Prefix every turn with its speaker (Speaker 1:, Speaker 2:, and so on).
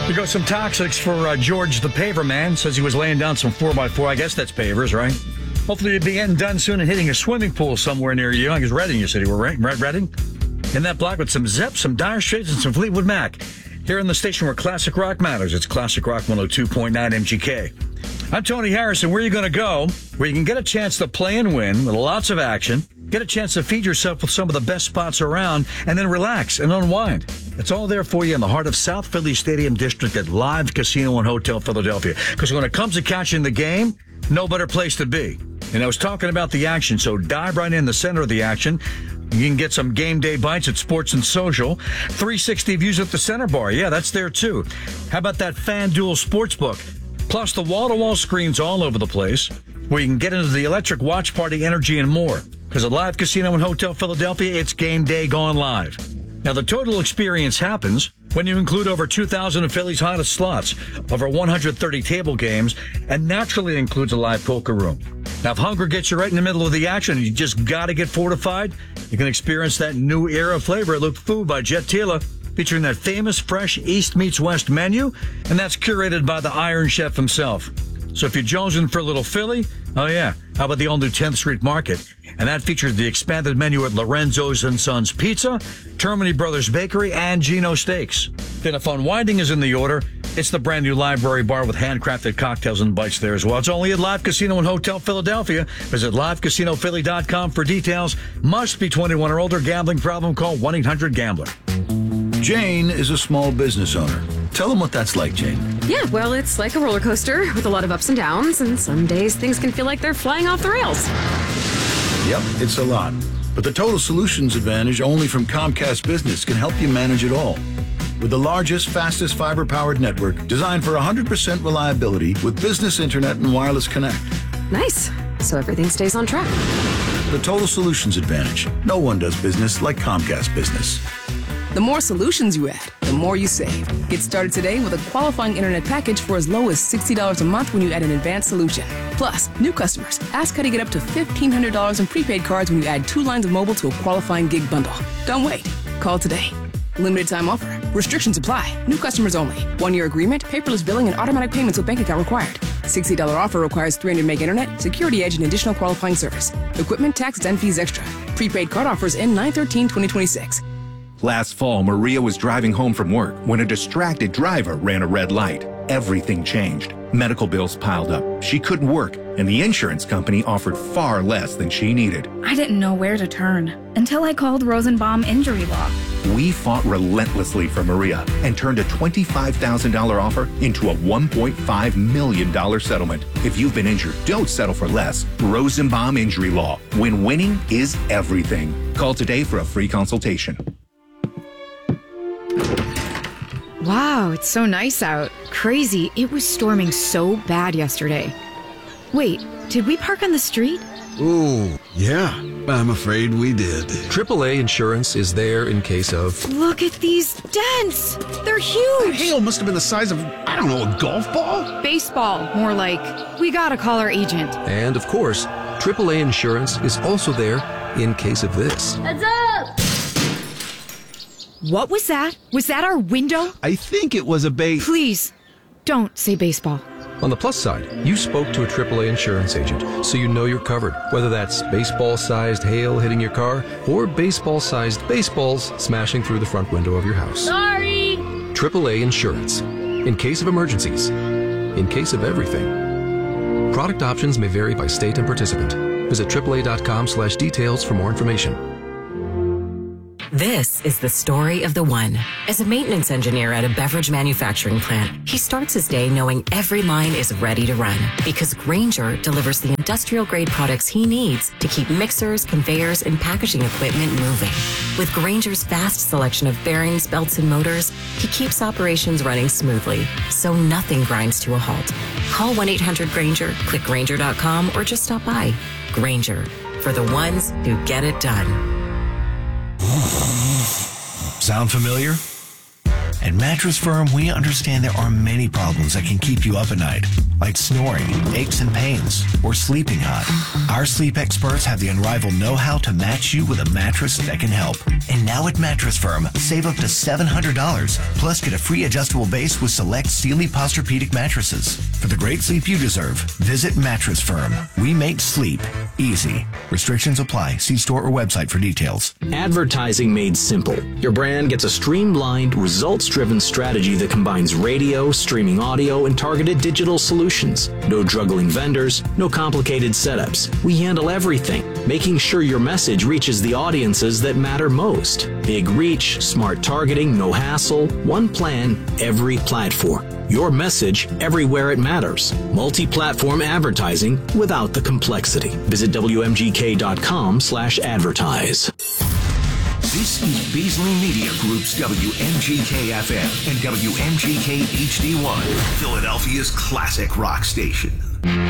Speaker 1: We got some toxics for George the Paver Man. Says he was laying down some 4x4. I guess that's pavers, right? Hopefully you'll be getting done soon and hitting a swimming pool somewhere near you. I guess Reading, you said you were, right? Reading? In that block with some Zep, some Dire Straits, and some Fleetwood Mac. Here in the station where classic rock matters. It's Classic Rock 102.9 MGK. I'm Tony Harrison. Where are you going to go? Where you can get a chance to play and win with lots of action. Get a chance to feed yourself with some of the best spots around and then relax and unwind. It's all there for you in the heart of South Philly Stadium District at Live Casino and Hotel Philadelphia. Because when it comes to catching the game, no better place to be. And I was talking about the action, so dive right in the center of the action. You can get some game day bites at Sports and Social. 360 views at the center bar. Yeah, that's there too. How about that FanDuel Sportsbook? Plus the wall-to-wall screens all over the place where you can get into the electric watch party energy and more. Because at Live Casino and Hotel Philadelphia, it's game day gone live. Now, the total experience happens when you include over 2,000 of Philly's hottest slots, over 130 table games, and naturally includes a live poker room. Now, if hunger gets you right in the middle of the action and you just got to get fortified, you can experience that new era flavor at Luke Food by Jet Tila, featuring that famous fresh East meets West menu, and that's curated by the Iron Chef himself. So if you're jonesing for a little Philly, oh yeah, how about the all-new 10th Street Market? And that features the expanded menu at Lorenzo's and Sons Pizza, Termini Brothers Bakery, and Gino Steaks. Then if unwinding is in the order, it's the brand new Library Bar with handcrafted cocktails and bites there as well. It's only at Live Casino and Hotel Philadelphia. Visit livecasinophilly.com for details. Must be 21 or older. Gambling problem? Call 1-800-GAMBLER.
Speaker 2: Jane is a small business owner. Tell them what that's like, Jane.
Speaker 3: Yeah, well, it's like a roller coaster with a lot of ups and downs, and some days things can feel like they're flying off the rails.
Speaker 2: Yep, it's a lot. But the Total Solutions Advantage only from Comcast Business can help you manage it all. With the largest, fastest fiber-powered network designed for 100% reliability with business internet and wireless connect.
Speaker 3: Nice. So everything stays on track.
Speaker 2: The Total Solutions Advantage. No one does business like Comcast Business.
Speaker 4: The more solutions you add, the more you save. Get started today with a qualifying internet package for as low as $60 a month when you add an advanced solution. Plus, new customers, ask how to get up to $1,500 in prepaid cards when you add 2 lines of mobile to a qualifying gig bundle. Don't wait. Call today. Limited time offer. Restrictions apply. New customers only. 1-year agreement, paperless billing, and automatic payments with bank account required. $60 offer requires 300 meg internet, security edge, and additional qualifying service. Equipment, taxes, and fees extra. Prepaid card offers end 9/13/2026.
Speaker 5: Last fall, Maria was driving home from work when a distracted driver ran a red light. Everything changed. Medical bills piled up. She couldn't work, and the insurance company offered far less than she needed.
Speaker 6: I didn't know where to turn until I called Rosenbaum Injury Law.
Speaker 5: We fought relentlessly for Maria and turned a $25,000 offer into a $1.5 million settlement. If you've been injured, don't settle for less. Rosenbaum Injury Law. When winning is everything. Call today for a free consultation.
Speaker 7: Wow, it's so nice out. Crazy. It was storming so bad yesterday. Wait, did we park on the street?
Speaker 8: Ooh, yeah, I'm afraid we did.
Speaker 9: AAA Insurance is there in case of...
Speaker 7: Look at these dents! They're huge!
Speaker 8: The hail must have been the size of, I don't know, a golf ball?
Speaker 7: Baseball, more like. We gotta call our agent.
Speaker 9: And, of course, AAA Insurance is also there in case of this.
Speaker 10: Heads up!
Speaker 7: What was that? Was that our window?
Speaker 8: I think it was a
Speaker 7: Please, don't say baseball.
Speaker 9: On the plus side, you spoke to a AAA insurance agent, so you know you're covered. Whether that's baseball-sized hail hitting your car or baseball-sized baseballs smashing through the front window of your house.
Speaker 10: Sorry!
Speaker 9: AAA Insurance. In case of emergencies. In case of everything. Product options may vary by state and participant. Visit AAA.com/details for more information.
Speaker 11: This is the story of the one. As a maintenance engineer at a beverage manufacturing plant, he starts his day knowing every line is ready to run because Grainger delivers the industrial-grade products he needs to keep mixers, conveyors, and packaging equipment moving. With Grainger's vast selection of bearings, belts, and motors, he keeps operations running smoothly, so nothing grinds to a halt. Call 1-800-GRAINGER, click Grainger.com, or just stop by. Grainger, for the ones who get it done.
Speaker 12: Sound familiar? At Mattress Firm, we understand there are many problems that can keep you up at night.
Speaker 10: like snoring, aches and pains, or sleeping hot. Our sleep experts have the unrivaled know-how to match you with a mattress that can help. And now at Mattress Firm, save up to $700, plus get a free adjustable base with select Sealy Posturepedic mattresses. For the great sleep you deserve, visit Mattress Firm. We make sleep easy. Restrictions apply. See store or website for details.
Speaker 12: Advertising made simple. Your brand gets a streamlined, results-driven strategy that combines radio, streaming audio, and targeted digital solutions. No juggling vendors, no complicated setups. We handle everything, making sure your message reaches the audiences that matter most. Big reach, smart targeting, no hassle, one plan, every platform. Your message everywhere it matters. Multi-platform advertising without the complexity. Visit WMGK.com/advertise.
Speaker 5: This is Beasley Media Group's WMGK FM and WMGK HD1, Philadelphia's classic rock station.